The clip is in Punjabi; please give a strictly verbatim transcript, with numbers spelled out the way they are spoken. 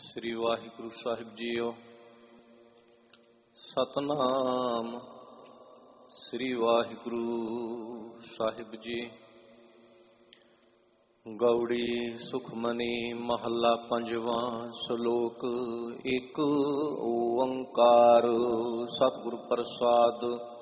ਸ੍ਰੀ ਵਾਹਿਗੁਰੂ ਸਾਹਿਬ ਜੀਓ। ਸਤਨਾਮ ਸ੍ਰੀ ਵਾਹਿਗੁਰੂ ਸਾਹਿਬ ਜੀ। ਗੌੜੀ ਸੁਖਮਨੀ ਮਹੱਲਾ ਪੰਜਵਾਂ। ਸ਼ਲੋਕ ਇੱਕ ਓੰਕਾਰ। ਸਤਿਗੁਰ ਪ੍ਰਸਾਦ